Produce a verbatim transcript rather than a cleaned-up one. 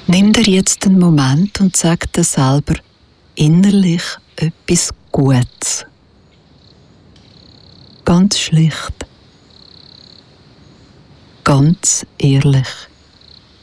Nimm dir jetzt einen Moment und sag dir selber innerlich etwas Gutes. Ganz schlicht. Ganz ehrlich.